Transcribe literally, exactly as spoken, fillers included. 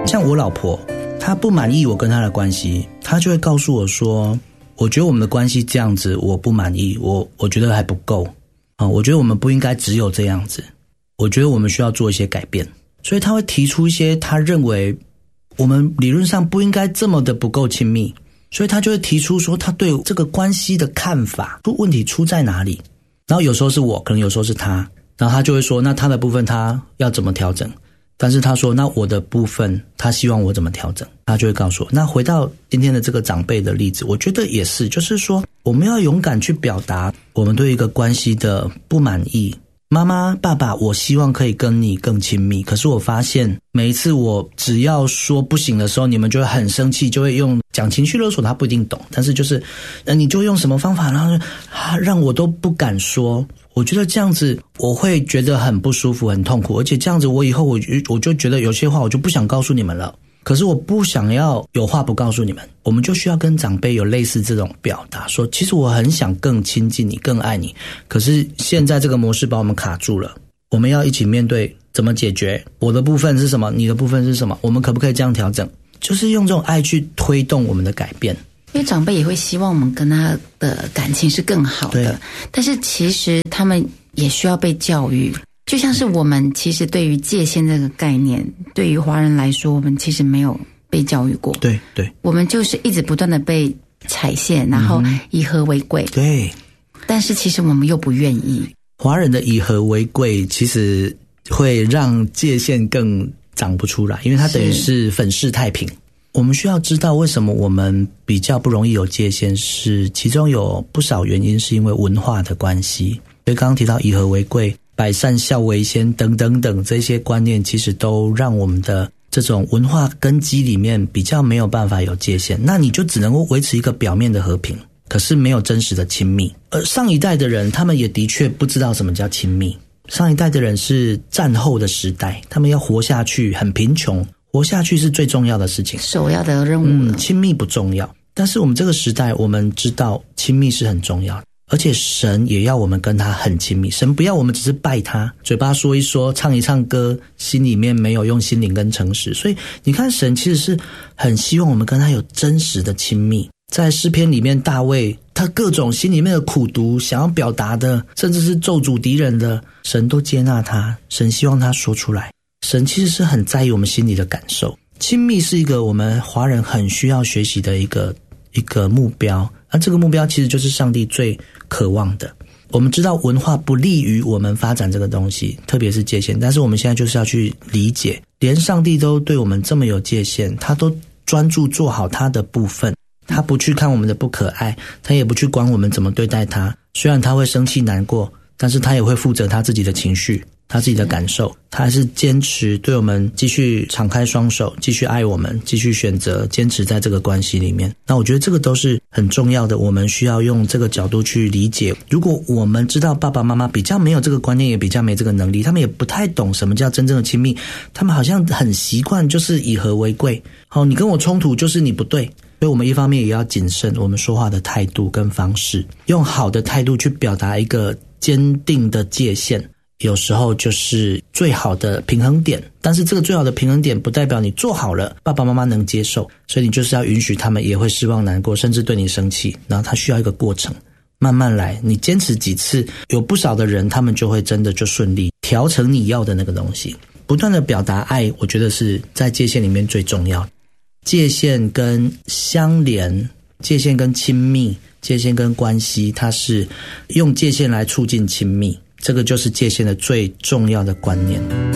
像我老婆，她不满意我跟她的关系，她就会告诉我说，我觉得我们的关系这样子我不满意，我我觉得还不够啊，我觉得我们不应该只有这样子，我觉得我们需要做一些改变。所以她会提出一些她认为我们理论上不应该这么的不够亲密，所以她就会提出说她对这个关系的看法，出问题出在哪里。然后有时候是我，可能有时候是她，然后她就会说那她的部分她要怎么调整，但是她说那我的部分她希望我怎么调整，她就会告诉我。那回到今天的这个长辈的例子，我觉得也是，就是说我们要勇敢去表达我们对一个关系的不满意。妈妈爸爸，我希望可以跟你更亲密，可是我发现每一次我只要说不行的时候，你们就会很生气，就会用讲情绪勒索，他不一定懂，但是就是呃，你就用什么方法，然后啊让我都不敢说。我觉得这样子我会觉得很不舒服很痛苦，而且这样子我以后我我就觉得有些话我就不想告诉你们了，可是我不想要有话不告诉你们。我们就需要跟长辈有类似这种表达，说其实我很想更亲近你更爱你，可是现在这个模式把我们卡住了，我们要一起面对怎么解决，我的部分是什么，你的部分是什么，我们可不可以这样调整，就是用这种爱去推动我们的改变。 因为长辈也会希望我们跟他的感情是更好的，但是其实他们也需要被教育。就像是我们其实对于界限这个概念，对于华人来说，我们其实没有被教育过。 对对， 我们就是一直不断的被踩线，然后以和为贵。嗯、 对， 但是其实我们又不愿意。 华人的以和为贵，其实会让界限更长不出来，因为它等于是粉饰太平。我们需要知道为什么我们比较不容易有界限，是其中有不少原因是因为文化的关系。所以刚刚提到以和为贵、百善孝为先等等等这些观念，其实都让我们的这种文化根基里面比较没有办法有界限，那你就只能够维持一个表面的和平，可是没有真实的亲密。而上一代的人他们也的确不知道什么叫亲密，上一代的人是战后的时代，他们要活下去很贫穷，活下去是最重要的事情， 首要的任务了、 嗯、亲密不重要。但是我们这个时代我们知道亲密是很重要的，而且神也要我们跟他很亲密，神不要我们只是拜他，嘴巴说一说唱一唱歌，心里面没有用心灵跟诚实。所以你看神其实是很希望我们跟他有真实的亲密。在诗篇里面大卫他各种心里面的苦毒想要表达的，甚至是咒诅敌人的，神都接纳他，神希望他说出来。神其实是很在意我们心里的感受。亲密是一个我们华人很需要学习的一个一个目标，而这个目标其实就是上帝最渴望的。我们知道文化不利于我们发展这个东西，特别是界限，但是我们现在就是要去理解，连上帝都对我们这么有界限，他都专注做好他的部分，他不去看我们的不可爱，他也不去管我们怎么对待他。虽然他会生气难过，但是他也会负责他自己的情绪，他自己的感受，他还是坚持对我们继续敞开双手，继续爱我们，继续选择坚持在这个关系里面。那我觉得这个都是很重要的，我们需要用这个角度去理解。如果我们知道爸爸妈妈比较没有这个观念，也比较没这个能力，他们也不太懂什么叫真正的亲密，他们好像很习惯就是以和为贵，好，你跟我冲突就是你不对。所以我们一方面也要谨慎我们说话的态度跟方式，用好的态度去表达一个坚定的界限，有时候就是最好的平衡点。但是这个最好的平衡点不代表你做好了爸爸妈妈能接受，所以你就是要允许他们也会失望难过，甚至对你生气，然后他需要一个过程，慢慢来，你坚持几次，有不少的人他们就会真的就顺利调成你要的那个东西。不断的表达爱，我觉得是在界限里面最重要的。界限跟相连，界限跟亲密，界限跟关系，它是用界限来促进亲密，这个就是界限的最重要的观念。